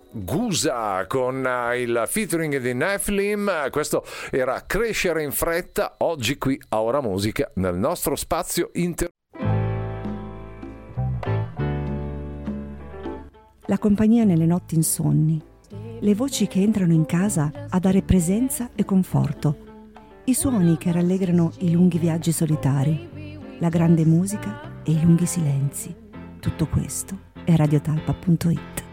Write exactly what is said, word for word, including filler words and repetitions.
Gusa con il featuring di Nephilim. Questo era Crescere in fretta, oggi qui a Ora Musica nel nostro spazio inter. La compagnia nelle notti insonni, le voci che entrano in casa a dare presenza e conforto, i suoni che rallegrano i lunghi viaggi solitari, la grande musica e i lunghi silenzi. Tutto questo è radiotalpa punto it.